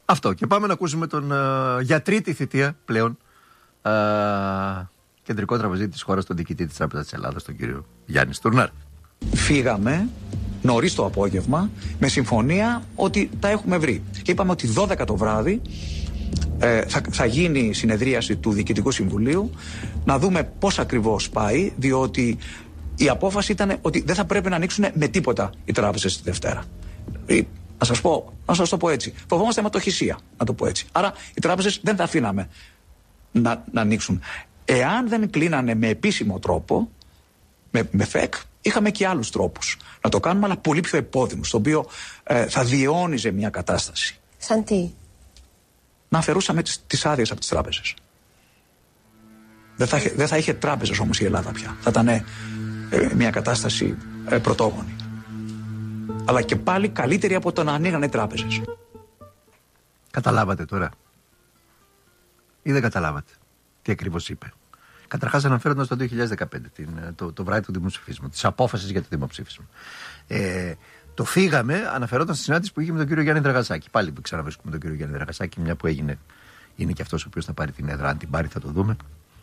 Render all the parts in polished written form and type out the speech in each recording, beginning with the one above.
Αυτό. Και πάμε να ακούσουμε τον για τρίτη θητεία πλέον κεντρικό τραπεζίτη της χώρας, τον διοικητή της Τράπεζας της Ελλάδας, τον κύριο Γιάννη Στουρνάρ. Φύγαμε νωρίς το απόγευμα με συμφωνία ότι τα έχουμε βρει. Και είπαμε ότι 12 το βράδυ θα γίνει η συνεδρίαση του Διοικητικού Συμβουλίου, να δούμε πώς ακριβώς πάει, διότι η απόφαση ήταν ότι δεν θα πρέπει να ανοίξουν με τίποτα οι τράπεζες τη Δευτέρα. Να σας το πω έτσι. Φοβόμαστε αιματοχυσία, να το πω έτσι. Άρα οι τράπεζες δεν θα αφήναμε να ανοίξουν. Εάν δεν κλείνανε με επίσημο τρόπο, με ΦΕΚ, είχαμε και άλλους τρόπους να το κάνουμε, αλλά πολύ πιο επώδυνους, το οποίο θα διαιώνιζε μια κατάσταση. Σαν τι? Να αφαιρούσαμε τις άδειες από τις τράπεζες. Δεν θα είχε τράπεζες όμως η Ελλάδα πια. Θα ήταν μια κατάσταση πρωτόγονη. Αλλά και πάλι καλύτερη από το να ανοίγανε τράπεζες. Καταλάβατε τώρα? Ή δεν καταλάβατε τι ακριβώς είπε? Καταρχάς αναφέροντας το 2015, το βράδυ του δημοψηφίσματος, τις απόφασεις για το δημοψήφισμα. Το φύγαμε αναφερόταν στη συνάντηση που είχε με τον κύριο Γιάννη Δραγασάκη. Πάλι ξαναβρίσκουμε τον κύριο Γιάννη Δραγασάκη, μια που έγινε, είναι και αυτός ο οποίος θα πάρει την έδρα. Αν την πάρει θα το δούμε.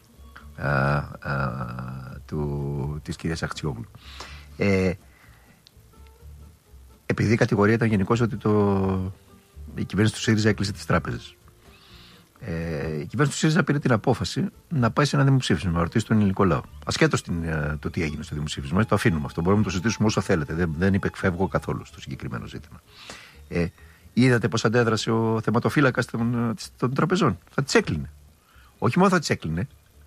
Της κυρίας Αχτσιόγλου. Επειδή η κατηγορία ήταν γενικώς ότι η κυβέρνηση του ΣΥΡΙΖΑ έκλεισε τις τράπεζες. Η κυβέρνηση του ΣΥΡΙΖΑ πήρε την απόφαση να πάει σε ένα δημοψήφισμα, να ρωτήσει τον ελληνικό λαό. Ασχέτως το τι έγινε στο δημοψήφισμα, το αφήνουμε αυτό. Μπορούμε να το συζητήσουμε όσο θέλετε. Δεν υπεκφεύγω καθόλου στο συγκεκριμένο ζήτημα. Είδατε πώς αντέδρασε ο θεματοφύλακας των τραπεζών? Θα τις έκλεινε. Όχι μόνο θα τις έκλεινε,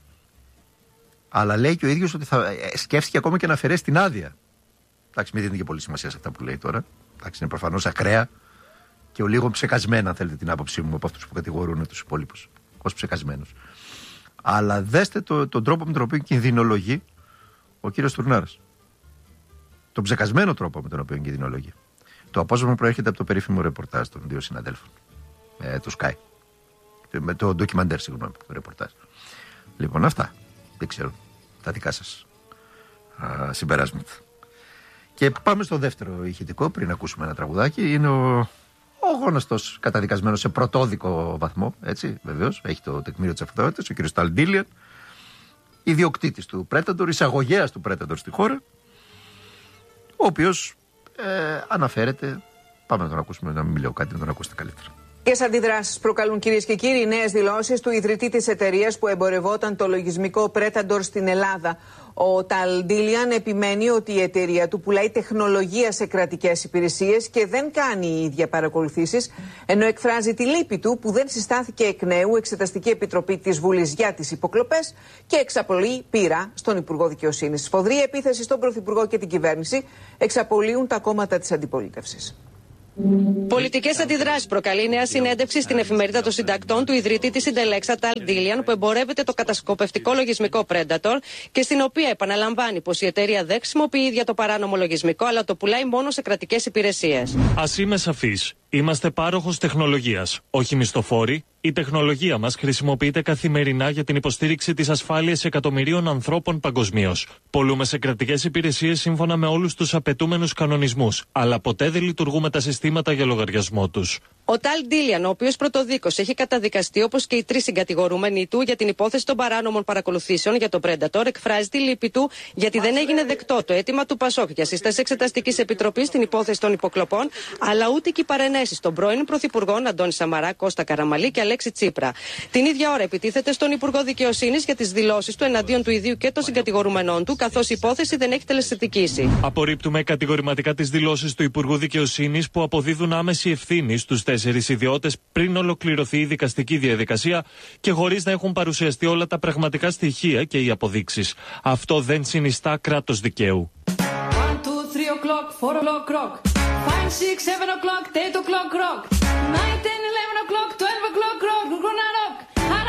αλλά λέει και ο ίδιος ότι σκέφτηκε ακόμα και να αφαιρέσει την άδεια. Εντάξει, μην δίνετε και πολύ σημασία σε αυτά που λέει τώρα. Εντάξει, είναι προφανώς ακραία και ο λίγο ψεκασμένα, αν θέλετε την άποψή μου, από αυτούς που κατηγορούν τους υπόλοιπους ως ψεκασμένους. Αλλά δέστε τον τρόπο με τον οποίο κινδυνολογεί ο κύριος Στουρνάρας. Τον ψεκασμένο τρόπο με τον οποίο κινδυνολογεί. Το απόσπασμα προέρχεται από το περίφημο ρεπορτάζ των δύο συναδέλφων. Το Sky. Με το ντοκιμαντέρ, συγγνώμη, το ρεπορτάζ. Λοιπόν, αυτά. Δεν ξέρω. Τα δικά σας συμπεράσματα. Και πάμε στο δεύτερο ηχητικό, πριν ακούσουμε ένα τραγουδάκι. Είναι ο γνωστός καταδικασμένος σε πρωτόδικο βαθμό, έτσι, βεβαίως, έχει το τεκμήριο της αυτοδότητας, ο κ. Σταλντίλιαν, ιδιοκτήτης του Predator, εισαγωγέας του Predator στη χώρα, ο οποίος αναφέρεται, πάμε να τον ακούσουμε, να μην λέω κάτι, να τον ακούσετε καλύτερα. Ποιες αντιδράσεις προκαλούν, κυρίες και κύριοι, οι νέες δηλώσεις του ιδρυτή της εταιρείας που εμπορευόταν το λογισμικό Predator στην Ελλάδα? Ο Ταλντίλιαν επιμένει ότι η εταιρεία του πουλάει τεχνολογία σε κρατικές υπηρεσίες και δεν κάνει η ίδια παρακολουθήσεις, ενώ εκφράζει τη λύπη του που δεν συστάθηκε εκ νέου Εξεταστική Επιτροπή της Βουλής για τις υποκλοπές και εξαπολύει πείρα στον Υπουργό Δικαιοσύνης. Σφοδρή επίθεση στον Πρωθυπουργό και την κυβέρνηση εξαπολύουν τα κόμματα της αντιπολίτευσης. Πολιτικές αντιδράσεις προκαλεί η νέα συνέντευξη στην εφημερίδα των συντακτών του ιδρυτή της Συντελέξα, Ταλντίλιαν, που εμπορεύεται το κατασκοπευτικό λογισμικό Predator και στην οποία επαναλαμβάνει πως η εταιρεία δεν χρησιμοποιεί ίδια το παράνομο λογισμικό, αλλά το πουλάει μόνο σε κρατικές υπηρεσίες. Ας είμαι σαφής. Είμαστε πάροχος τεχνολογίας, όχι μισθοφόροι. Η τεχνολογία μας χρησιμοποιείται καθημερινά για την υποστήριξη της ασφάλειας εκατομμυρίων ανθρώπων παγκοσμίως. Πολλούμε σε κρατικές υπηρεσίες σύμφωνα με όλους τους απαιτούμενους κανονισμούς, αλλά ποτέ δεν λειτουργούμε τα συστήματα για λογαριασμό τους. Ο Ταλντίλιαν, ο οποίος πρωτοδίκως έχει καταδικαστεί όπως και οι τρεις συγκατηγορούμενοι του για την υπόθεση των παράνομων παρακολουθήσεων για το Predator, εκφράζει τη λύπη του γιατί δεν έγινε δεκτό το αίτημα του ΠΑΣΟΚ για σύσταση Εξεταστικής Επιτροπής στην υπόθεση των υποκλοπών, αλλά ούτε και οι παρενέσεις των πρώην Πρωθυπουργών Αντώνη Σαμαρά, Κώστα Καραμανλή και Αλέξη Τσίπρα. Την ίδια ώρα επιτίθεται στον Υπουργό Δικαιοσύνης για τις δηλώσεις του εναντίον του ιδίου και των συγκατηγορούμενών του, καθώς η υπόθεση δεν έχει τελεσθετικήσει. Απορρίπτουμε κατηγορηματικά τις δηλώσεις του Υπουργού Δικαιοσύνης που αποδίδουν άμεση ευθύνη στους 4 ιδιώτες πριν ολοκληρωθεί η δικαστική διαδικασία και χωρίς να έχουν παρουσιαστεί όλα τα πραγματικά στοιχεία και οι αποδείξεις. Αυτό δεν συνιστά κράτος δικαίου. 1, 2, 3 o'clock, 4 o'clock, 5, 6, 7 o'clock, 8 o'clock, 9, 10, 11 o'clock, 12 o'clock,